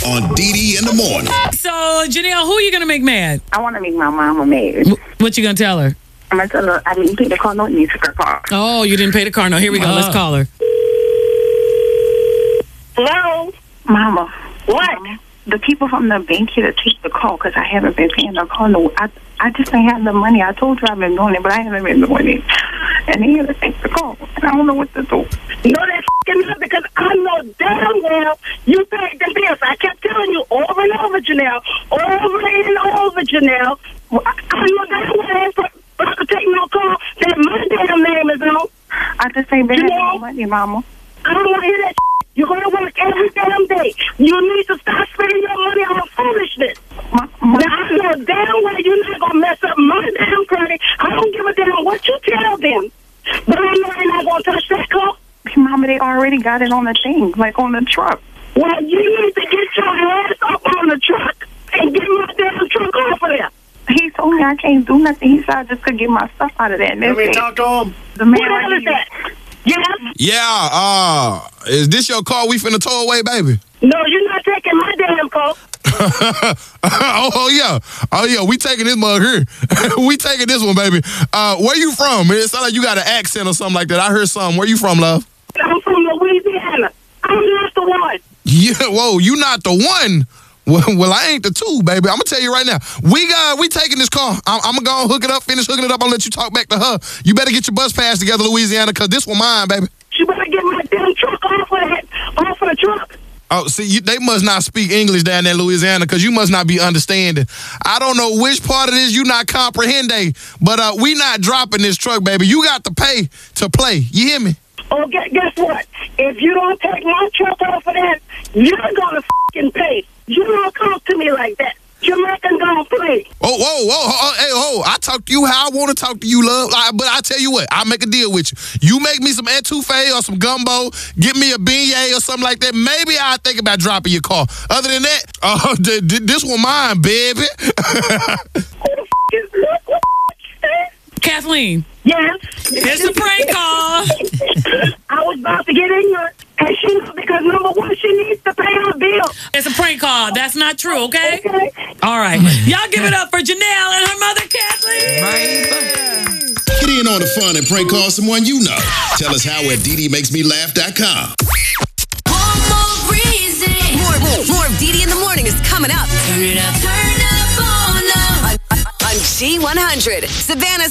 on DD in the morning. So, Janelle, who are you going to make mad? I want to make my mama mad. What you going to tell her? I'm going to tell her I didn't pay the car note and you took her car. Oh, you didn't pay the car note. Here we go. Let's call her. Hello? Mama. What? The people from the bank here to take the call because I haven't been paying the car note. I just ain't have the money. I told you I've been doing it, but I haven't been doing it. And they had to take the call. I don't know what to do. No, that's not because I know damn well you paid the bills. I kept telling you over and over, Janelle. Over and over, Janelle. I know damn well I could take no call that my damn name is on. I just ain't been having no money, Mama. I don't want to hear that. You're going to work every damn day. You need to stop spending your money on foolishness. Now, I know damn well you're not going to mess up my damn credit. I don't give a damn what you tell them. But I know they're not going to touch that car. Mama, they already got it on the thing, like on the truck. Well, you need to get your ass up on the truck and get my damn truck off of there. He told me I can't do nothing. He said I just could get my stuff out of there. Let me talk to him. The man What the hell is that? Yes? Yeah, is this your car we finna tow away, baby? No, you're not taking my damn car. Oh yeah, we taking this mug here. We taking this one, baby. Where you from? It sounds like you got an accent or something like that. I heard something. Where you from, love? I'm from Louisiana. I'm not the one. Yeah, whoa, you not the one. Well, I ain't the two, baby. I'm gonna tell you right now. We taking this car. I'm gonna go hook it up, finish hooking it up. I'll let you talk back to her. You better get your bus pass together, Louisiana, because this one mine, baby. You better get my damn truck off of the truck. Oh, see, they must not speak English down there in Louisiana because you must not be understanding. I don't know which part of this you not comprehending, but we not dropping this truck, baby. You got to pay to play. You hear me? Oh, guess what? If you don't take my truck off of that, you're going to fucking pay. You don't talk to me like that. Jamaican don't play. Whoa. I talk to you how I want to talk to you, love. But I tell you what, I'll make a deal with you. You make me some etouffee or some gumbo, get me a beignet or something like that. Maybe I'll think about dropping your car. Other than that, this one mine, baby. Who the f*** is this? Kathleen. Yes? It's a prank call. I was about to get ignorant. And she knows because, number one, she needs to pay her bill. It's a prank call. That's not true, okay? All right. Y'all give it up for Janelle and her mother, Kathleen. Get in on the fun and prank call someone you know. Tell us how at DDMakesMeLaugh.com. One more reason. More of DD in the morning is coming up. Turn it up. On G100. Savannah's